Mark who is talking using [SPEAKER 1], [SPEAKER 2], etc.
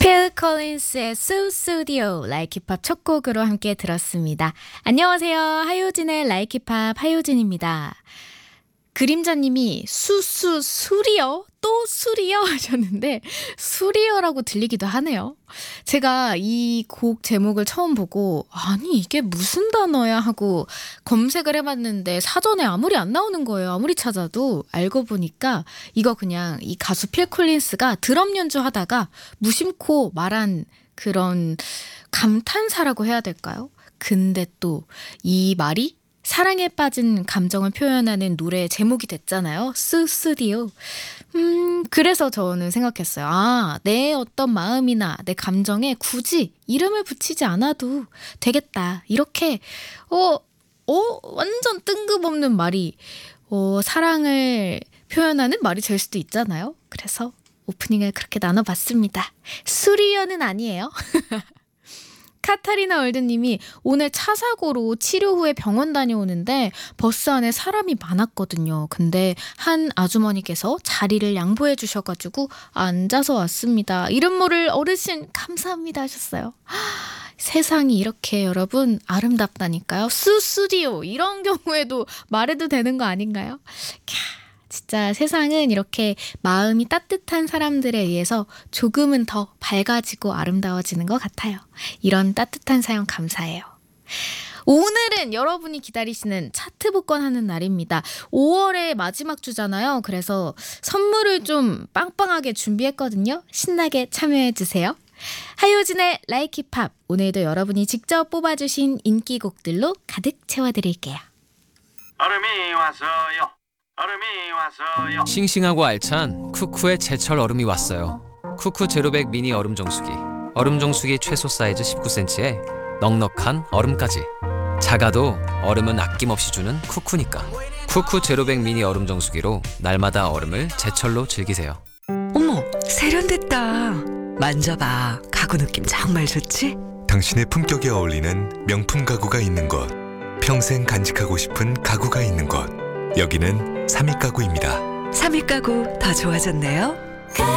[SPEAKER 1] 필 콜린스의 수스디오 라이키팝 첫 곡으로 함께 들었습니다. 안녕하세요. 하효진의 라이키팝 하효진입니다. 그림자님이 술이요? 또 술이요? 하셨는데 술이요라고 들리기도 하네요. 제가 이 곡 제목을 처음 보고 아니 이게 무슨 단어야 하고 검색을 해봤는데 사전에 아무리 안 나오는 거예요. 아무리 찾아도. 알고 보니까 이거 그냥 이 가수 필 콜린스가 드럼 연주하다가 무심코 말한 그런 감탄사라고 해야 될까요? 근데 또 이 말이 사랑에 빠진 감정을 표현하는 노래 제목이 됐잖아요. 수스디오. 그래서 저는 생각했어요. 아, 내 어떤 마음이나 내 감정에 굳이 이름을 붙이지 않아도 되겠다. 이렇게 완전 뜬금없는 말이 사랑을 표현하는 말이 될 수도 있잖아요. 그래서 오프닝을 그렇게 나눠봤습니다. 수리어는 아니에요. 카타리나 월드님이 오늘 차 사고로 치료 후에 병원 다녀오는데 버스 안에 사람이 많았거든요. 근데 한 아주머니께서 자리를 양보해 주셔가지고 앉아서 왔습니다. 이름 모를 어르신 감사합니다 하셨어요. 세상이 이렇게 여러분 아름답다니까요. 수스디오 이런 경우에도 말해도 되는 거 아닌가요? 진짜 세상은 이렇게 마음이 따뜻한 사람들에 의해서 조금은 더 밝아지고 아름다워지는 것 같아요. 이런 따뜻한 사연 감사해요. 오늘은 여러분이 기다리시는 차트 복권하는 날입니다. 5월의 마지막 주잖아요. 그래서 선물을 좀 빵빵하게 준비했거든요. 신나게 참여해주세요. 하효진의 라이키팝, 오늘도 여러분이 직접 뽑아주신 인기곡들로 가득 채워드릴게요.
[SPEAKER 2] 얼음이 왔어요. 얼음이 왔어요.
[SPEAKER 3] 싱싱하고 알찬 쿠쿠의 제철 얼음이 왔어요. 쿠쿠 제로백 미니 얼음 정수기. 얼음 정수기 최소 사이즈 19cm에 넉넉한 얼음까지. 작아도 얼음은 아낌없이 주는 쿠쿠니까. 쿠쿠 제로백 미니 얼음 정수기로 날마다 얼음을 제철로 즐기세요.
[SPEAKER 4] 어머, 세련됐다. 만져봐. 가구 느낌 정말 좋지?
[SPEAKER 5] 당신의 품격에 어울리는 명품 가구가 있는 곳. 평생 간직하고 싶은 가구가 있는 곳. 여기는 삼익가구입니다.
[SPEAKER 4] 삼익가구 더 좋아졌네요.